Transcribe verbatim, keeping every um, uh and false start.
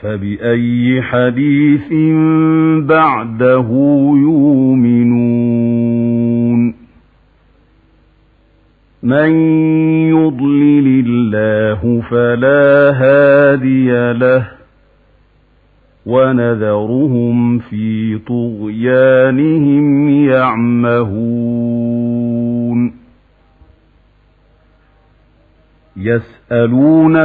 فبأي حديث بعده يؤمنون من يضلل الله فلا هادي له ونذرهم في طغيانهم يعمهون يسألون